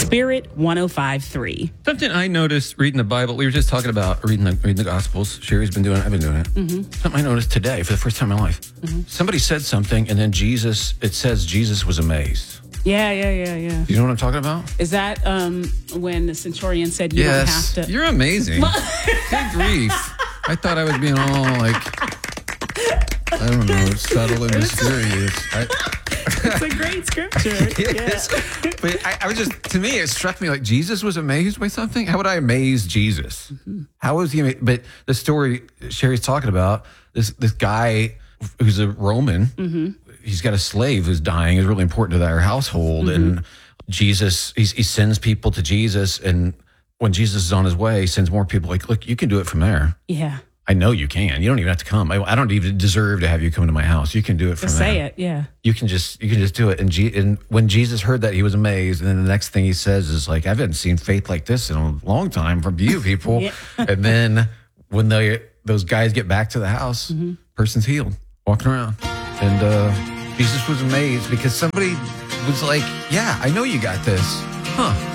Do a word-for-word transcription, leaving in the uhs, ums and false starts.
Spirit one oh five point three. Something I noticed reading the Bible, we were just talking about reading the, reading the Gospels. Sherry's been doing it, I've been doing it. Mm-hmm. Something I noticed today for the first time in my life. Mm-hmm. Somebody said something, and then Jesus, it says Jesus was amazed. Yeah, yeah, yeah, yeah. You know what I'm talking about? Is that um, when the centurion said you yes. don't have to? You're amazing. Good grief. I thought I was being all like, I don't know, subtle and mysterious. I, It's a great scripture. Yes. Yeah. But I, I was just, to me, it struck me like Jesus was amazed by something. How would I amaze Jesus? Mm-hmm. How was he amazed? But the story Sherry's talking about, this this guy who's a Roman, mm-hmm. he's got a slave who's dying, is really important to their household. Mm-hmm. And Jesus, he's, he sends people to Jesus. And when Jesus is on his way, he sends more people like, look, you can do it from there. Yeah. I know you can. You don't even have to come. I, I don't even deserve to have you come to my house. You can do it from just there. say it, yeah. You can just you can just do it. And, G, and when Jesus heard that, he was amazed. And then the next thing he says is like, I haven't seen faith like this in a long time from you people. Yeah. And then when they those guys get back to the house, mm-hmm. person's healed, walking around. And uh, Jesus was amazed because somebody was like, yeah, I know you got this. Huh.